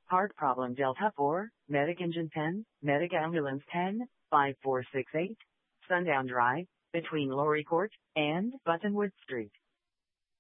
Heart problem Delta 4, Medic Engine 10, Medic Ambulance 10, 5468, Sundown Drive, between Laurie Court and Buttonwood Street.